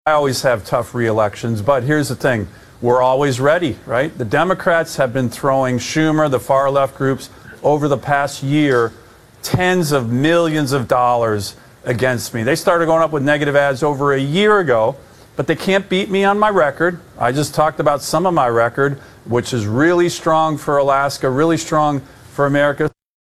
I always have tough re-elections, but here's the thing. We're always ready, right? The Democrats have been throwing Schumer, the far-left groups, over the past year, tens of millions of dollars against me. They started going up with negative ads over a year ago, but they can't beat me on my record. I just talked about some of my record, which is really strong for Alaska, really strong for America.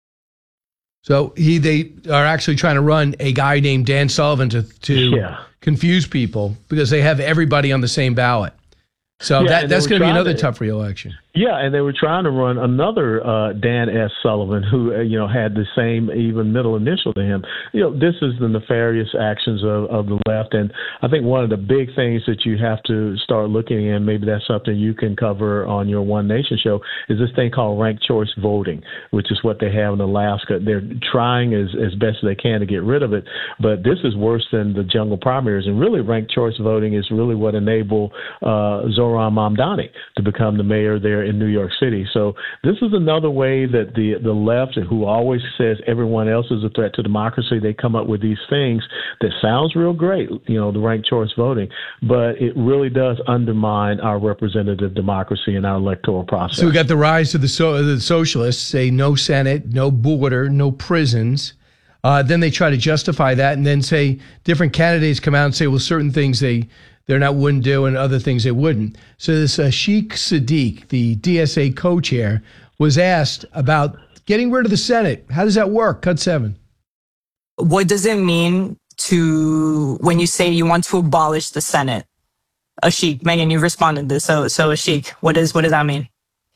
So they are actually trying to run a guy named Dan Sullivan to confuse people because they have everybody on the same ballot. So that's going to be another tough re-election. Yeah, and they were trying to run another Dan S. Sullivan who, had the same even middle initial to him. This is the nefarious actions of the left. And I think one of the big things that you have to start looking at, maybe that's something you can cover on your One Nation show, is this thing called ranked choice voting, which is what they have in Alaska. They're trying as best as they can to get rid of it. But this is worse than the jungle primaries. And really, ranked choice voting is really what enabled Zohran Mamdani to become the mayor there in New York City. So this is another way that the left, who always says everyone else is a threat to democracy, they come up with these things that sounds real great, the ranked choice voting, but it really does undermine our representative democracy and our electoral process. So we got the rise of the socialists, say no Senate, no border, no prisons. Then they try to justify that and then say different candidates come out and say, well, certain things wouldn't do and other things they wouldn't. So this Sheikh Sadiq, the DSA co-chair, was asked about getting rid of the Senate. How does that work? Cut 7. What does it mean when you say you want to abolish the Senate? Ashik, Megan, you responded to this. So Ashik, what does that mean?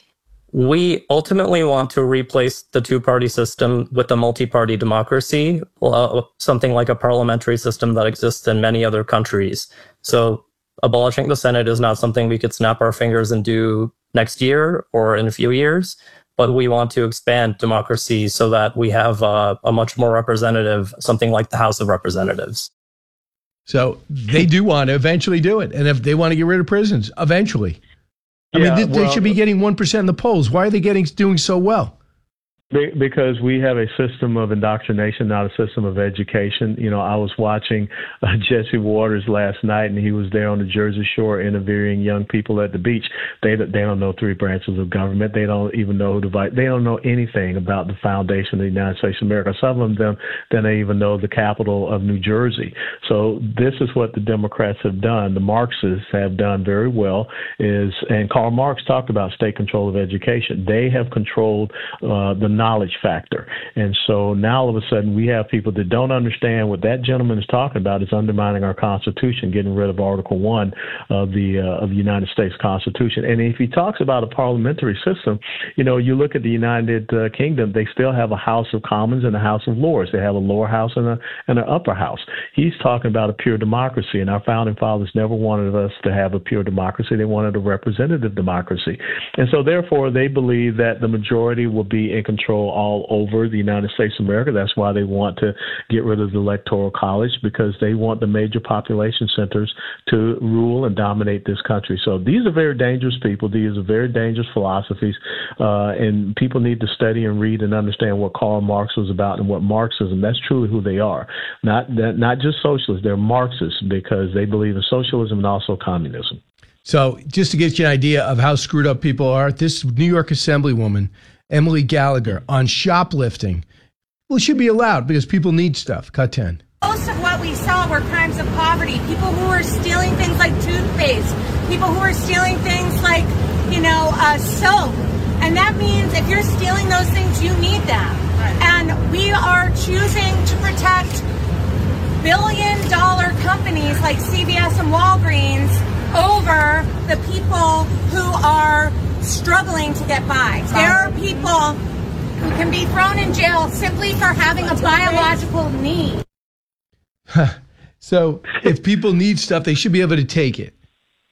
We ultimately want to replace the two-party system with a multi-party democracy, something like a parliamentary system that exists in many other countries. So abolishing the Senate is not something we could snap our fingers and do next year or in a few years, but we want to expand democracy so that we have a much more representative, something like the House of Representatives. So they do want to eventually do it. And if they want to get rid of prisons, eventually. They should be getting 1% in the polls. Why are they doing so well? Because we have a system of indoctrination, not a system of education. I was watching Jesse Waters last night, and he was there on the Jersey Shore interviewing young people at the beach. They don't know 3 branches of government. They don't even know who to vote. They don't know anything about the foundation of the United States of America. Some of them don't even know the capital of New Jersey. So this is what the Democrats have done. The Marxists have done very well. And Karl Marx talked about state control of education. They have controlled the knowledge factor. And so now all of a sudden we have people that don't understand what that gentleman is talking about is undermining our Constitution, getting rid of Article 1 of the United States Constitution. And if he talks about a parliamentary system, you look at the United Kingdom, they still have a House of Commons and a House of Lords. They have a lower house and an upper house. He's talking about a pure democracy, and our founding fathers never wanted us to have a pure democracy. They wanted a representative democracy. And so therefore they believe that the majority will be in control all over the United States of America. That's why they want to get rid of the Electoral College, because they want the major population centers to rule and dominate this country. So these are very dangerous people. These are very dangerous philosophies, and people need to study and read and understand what Karl Marx was about and what Marxism, that's truly who they are. Not just socialists, they're Marxists because they believe in socialism and also communism. So just to get you an idea of how screwed up people are, this New York Assemblywoman, Emily Gallagher, on shoplifting. Well, it should be allowed because people need stuff. Cut 10. Most of what we saw were crimes of poverty. People who were stealing things like toothpaste. People who were stealing things like, soap. And that means if you're stealing those things, you need them. Right. And we are choosing to protect billion-dollar companies like CVS and Walgreens over the people who are struggling to get by. There are people who can be thrown in jail simply for having a biological need. So if people need stuff, they should be able to take it. Yeah,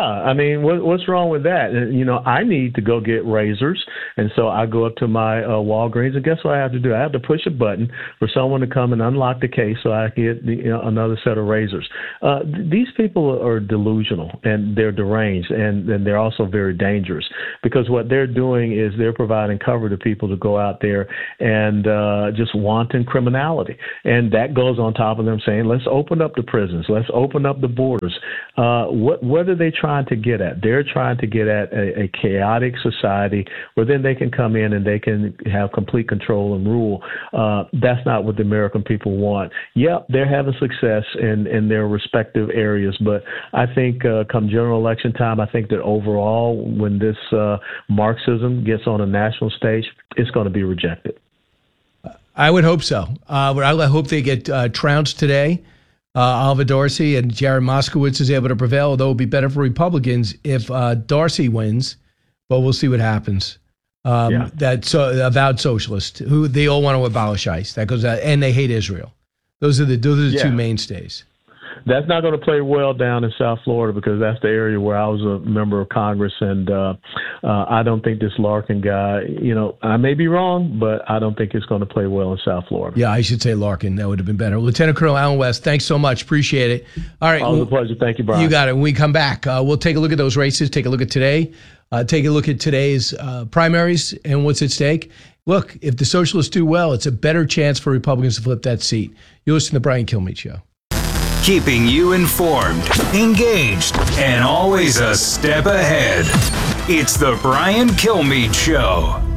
I mean, what's wrong with that? You know, I need to go get razors, and so I go up to my Walgreens, and guess what I have to do? I have to push a button for someone to come and unlock the case so I can get another set of razors. These people are delusional, and they're deranged, and they're also very dangerous, because what they're doing is they're providing cover to people to go out there and just wanton criminality. And that goes on top of them saying, let's open up the prisons, let's open up the borders. What are they trying to get at? They're trying to get at a chaotic society where then they can come in and they can have complete control and rule. That's not what the American people want. Yep, they're having success in their respective areas, but I think come general election time, I think that overall, when this Marxism gets on a national stage, it's going to be rejected. I would hope so. I hope they get trounced today. Oliver Darcy and Jared Moskowitz is able to prevail, although it would be better for Republicans if Darcy wins, but we'll see what happens. That's avowed socialist, who they all want to abolish ICE. That goes out, and they hate Israel. Those are the two mainstays. That's not going to play well down in South Florida, because that's the area where I was a member of Congress, and I don't think this Larkin guy, I may be wrong, but I don't think it's going to play well in South Florida. Yeah, I should say Larkin. That would have been better. Lieutenant Colonel Allen West, thanks so much. Appreciate it. All right. Always a pleasure. Thank you, Brian. You got it. When we come back, we'll take a look at those races, take a look at today, take a look at today's primaries and what's at stake. Look, if the socialists do well, it's a better chance for Republicans to flip that seat. You listen to the Brian Kilmeade Show. Keeping you informed, engaged, and always a step ahead. It's the Brian Kilmeade Show.